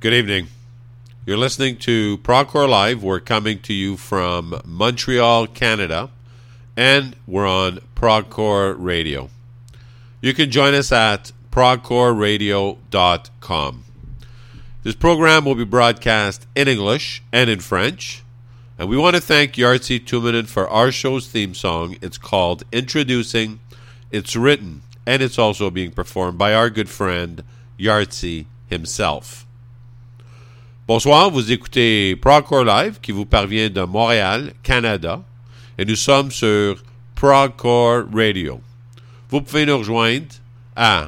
Good evening. You're listening to Procore Live. We're coming to you from Montreal, Canada, and we're on Procore Radio. You can join us at procoreradio.com. This program will be broadcast in English and in French, and we want to thank Yartzi Tuminen for our show's theme song. It's called Introducing. It's written, and it's also being performed by our good friend Yartzi himself. Bonsoir, vous écoutez Procore Live qui vous parvient de Montréal, Canada, et nous sommes sur Procore Radio. Vous pouvez nous rejoindre à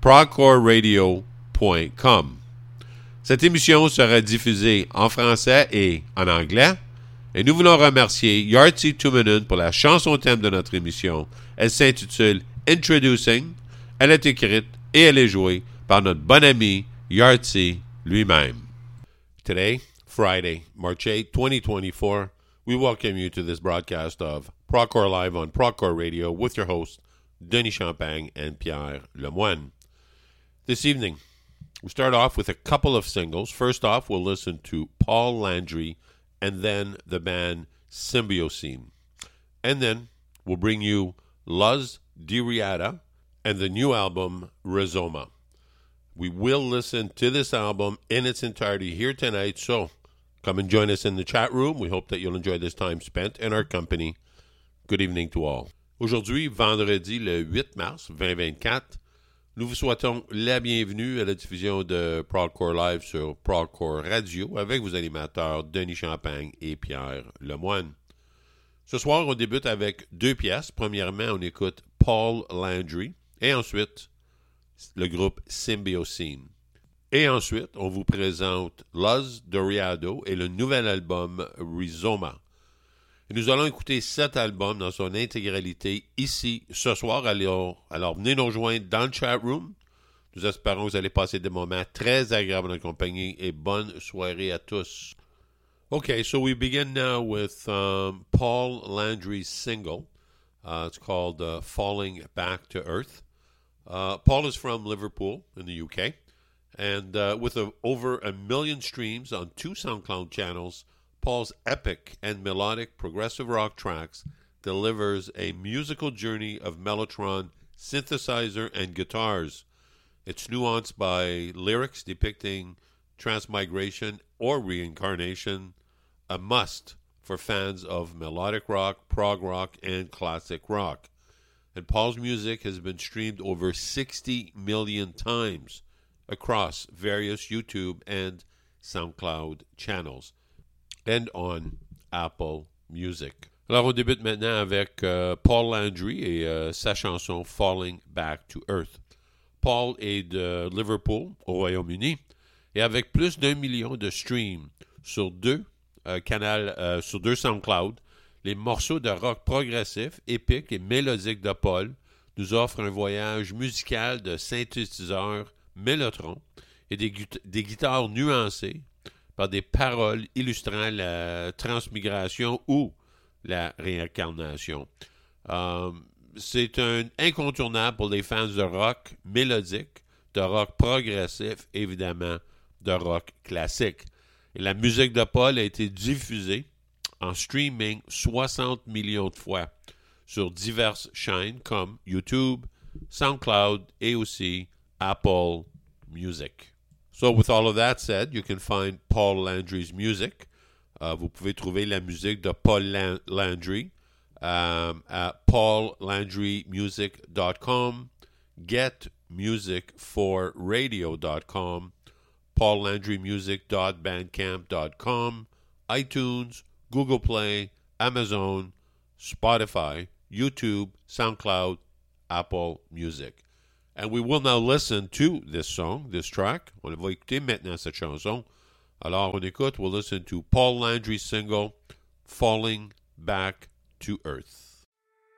procoreradio.com. Cette émission sera diffusée en français et en anglais, et nous voulons remercier Yartzi Tuminen pour la chanson thème de notre émission. Elle s'intitule Introducing. Elle est écrite et elle est jouée par notre bon ami Yartzi lui-même. Today, Friday, March 8, 2024, we welcome you to this broadcast of Procore Live on Procore Radio with your hosts, Denis Champagne and Pierre Lemoine. This evening, we start off with a couple of singles. First off, we'll listen to Paul Landry and then the band Symbiocene. And then we'll bring you Luz Diriada and the new album Rizoma. We will listen to this album in its entirety here tonight, so come and join us in the chat room. We hope that you'll enjoy this time spent in our company. Good evening to all. Aujourd'hui, vendredi le 8 mars 2024, nous vous souhaitons la bienvenue à la diffusion de Procore Live sur Procore Radio avec vos animateurs Denis Champagne et Pierre Lemoine. Ce soir, on débute avec deux pièces. Premièrement, on écoute Paul Landry et ensuite le groupe Symbiocene. Et ensuite, on vous présente Luz Diriada et le nouvel album Rizoma. Et nous allons écouter cet album dans son intégralité ici ce soir. Alors venez nous rejoindre dans le chat room. Nous espérons que vous allez passer des moments très agréables en compagnie et bonne soirée à tous. Okay, so we begin now with Paul Landry's single. It's called Falling Back to Earth. Paul is from Liverpool in the UK, and with over 1 million streams on 2 SoundCloud channels, Paul's epic and melodic progressive rock tracks delivers a musical journey of mellotron, synthesizer, and guitars. It's nuanced by lyrics depicting transmigration or reincarnation, a must for fans of melodic rock, prog rock, and classic rock. And Paul's music has been streamed over 60 million times across various YouTube and SoundCloud channels and on Apple Music. Alors, on débute maintenant avec Paul Landry et sa chanson Falling Back to Earth. Paul est de Liverpool, au Royaume-Uni, et avec plus d'1 million de streams sur deux SoundCloud, les morceaux de rock progressif, épique et mélodique de Paul nous offrent un voyage musical de synthétiseurs Mellotron et des guitares nuancées par des paroles illustrant la transmigration ou la réincarnation. C'est un incontournable pour les fans de rock mélodique, de rock progressif, évidemment de rock classique. Et la musique de Paul a été diffusée en streaming 60 millions de fois sur diverses chaînes comme YouTube, SoundCloud et aussi Apple Music. So with all of that said, you can find Paul Landry's music. Vous pouvez trouver la musique de Paul Landry at paullandrymusic.com, getmusicforradio.com, paullandrymusic.bandcamp.com, iTunes, Google Play, Amazon, Spotify, YouTube, SoundCloud, Apple Music. And we will now listen to this song, this track. On va écouter maintenant cette chanson. Alors on écoute, we'll listen to Paul Landry's single, Falling Back to Earth.